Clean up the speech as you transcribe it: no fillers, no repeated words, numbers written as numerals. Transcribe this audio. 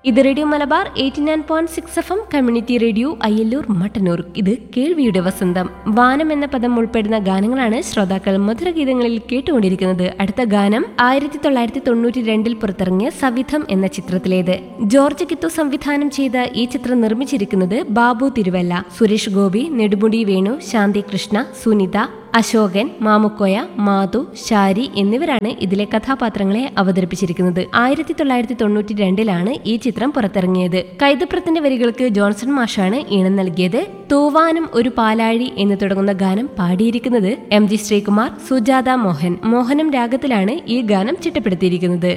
ഇത് radio Malabar 89.6 FM community radio Ayyallur Mattannur. ഇത് കേൾവിയുടെ വസന്തം. വാനം എന്ന പദം ഉൾപ്പെടുന്ന ഗാനങ്ങളാണ് ശ്രോതാക്കൾ മധുരഗീതങ്ങളിൽ കേട്ടുകൊണ്ടിരിക്കുന്നത്. അടുത്ത ഗാനം 1992 പുറത്തിറങ്ങിയ സവിധം എന്ന ചിത്രത്തിലേത്. ജോർജ് കിത്തു സംവിധാനം ചെയ്ത ഈ ചിത്രം നിർമ്മിച്ചിരിക്കുന്നത് ബാബു തിരുവല്ല. സുരേഷ് ഗോപി, നെടുമുടി വേണു, ശാന്തി കൃഷ്ണ, സുനിത, അശോകൻ, മാമുക്കോയ, മാധു, ഷാരി എന്നിവരാണ് ഇതിലെ കഥാപാത്രങ്ങളെ അവതരിപ്പിച്ചിരിക്കുന്നത്. 1992 ഈ ചിത്രം പുറത്തിറങ്ങിയത്. കൈതപ്രത്തിന്റെ വരികൾക്ക് ജോൺസൺ മാഷാണ് ഈണം നൽകിയത്. തൂവാനും ഒരു പാലാഴി എന്ന് തുടങ്ങുന്ന ഗാനം പാടിയിരിക്കുന്നത് MG ശ്രീകുമാർ, സുജാത മോഹൻ. മോഹനം രാഗത്തിലാണ് ഈ ഗാനം ചിട്ടപ്പെടുത്തിയിരിക്കുന്നത്.